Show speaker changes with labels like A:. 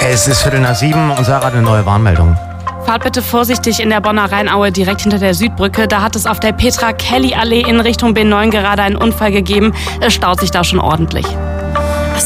A: Es ist 6:45 und Sarah, eine neue Warnmeldung.
B: Fahrt bitte vorsichtig in der Bonner Rheinaue direkt hinter der Südbrücke. Da hat es auf der Petra-Kelly-Allee in Richtung B9 gerade einen Unfall gegeben. Es staut sich da schon ordentlich.